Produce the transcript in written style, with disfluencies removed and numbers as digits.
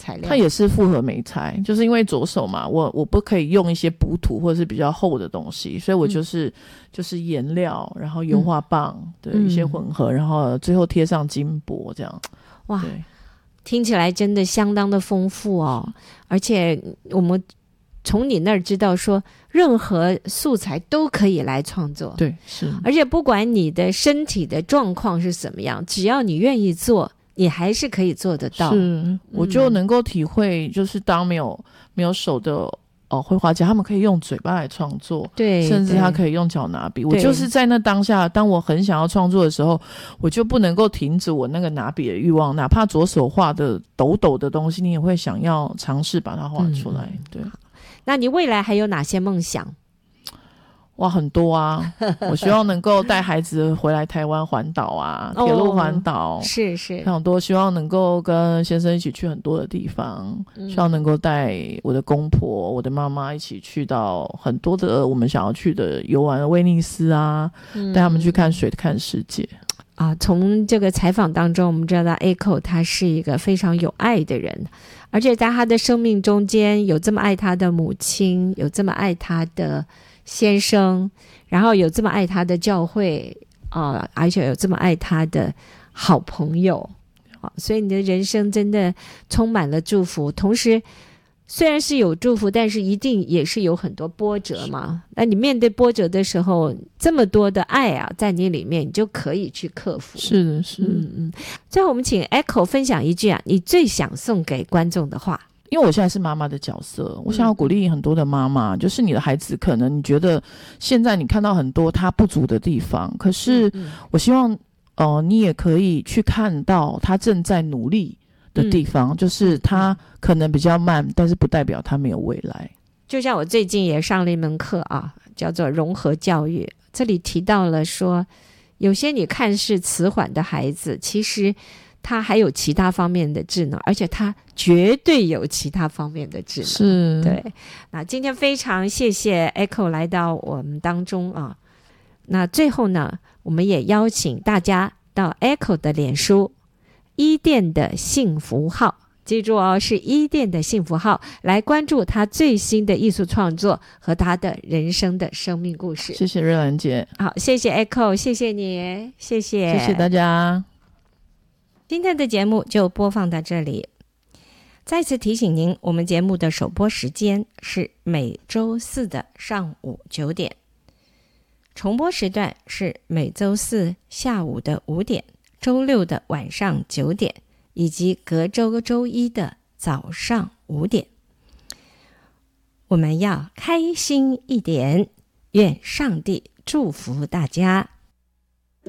材料？ 它也是复合媒材，就是因为左手嘛，我不可以用一些补土或者是比较厚的东西，所以我就是颜料，然后油画棒的一些混合，然后最后贴上金箔这样。 哇，听起来真的相当的丰富哦，而且我们从你那儿知道说任何素材都可以来创作， 对，是，而且不管你的身体的状况是怎么样，只要你愿意做，你还是可以做得到。 是，我就能够体会，就是当没有手的绘画家，他们可以用嘴巴来创作， 对， 甚至他可以用脚拿笔。我就是在那当下，当我很想要创作的时候，我就不能够停止我那个拿笔的欲望，哪怕左手画的抖抖的东西，你也会想要尝试把它画出来。对。 那你未来还有哪些梦想？ 哇，很多啊！我希望能够带孩子回来台湾环岛啊，铁路环岛， 是很多，希望能够跟先生一起去很多的地方，希望能够带我的公婆、我的妈妈一起去到很多的我们想要去的游玩的威尼斯啊，带他们去看水、看世界。 从这个采访当中我们知道 Echo 他是一个非常有爱的人，而且在他的生命中间有这么爱他的母亲，有这么爱他的先生，然后有这么爱他的教会而且有这么爱他的好朋友，所以你的人生真的充满了祝福，同时虽然是有祝福，但是一定也是有很多波折嘛。那你面对波折的时候，这么多的爱啊，在你里面，你就可以去克服。 是的，是。 最后我们请 Echo 分享一句你最想送给观众的话。 因为我现在是妈妈的角色，我想要鼓励很多的妈妈，就是你的孩子可能你觉得现在你看到很多他不足的地方，可是我希望你也可以去看到他正在努力的地方，就是他可能比较慢，但是不代表他没有未来。 就像我最近也上了一门课叫做融合教育，这里提到了说有些你看似迟缓的孩子，其实他还有其他方面的智能，而且他绝对有其他方面的智能。 是， 对。那今天非常谢谢 Echo 来到我们当中那最后呢，我们也邀请大家到 Echo 的脸书伊甸的幸福号，记住是伊甸的幸福号，来关注他最新的艺术创作和他的人生的生命故事。 谢谢瑞兰姐。 好，谢谢 Echo， 谢谢你，谢谢大家。 今天的节目就播放到这里。再次提醒您，我们节目的首播时间是每周四的上午9点，重播时段是每周四下午的5点，周六的晚上9点，以及隔周周一的早上5点。我们要开心一点，愿上帝祝福大家。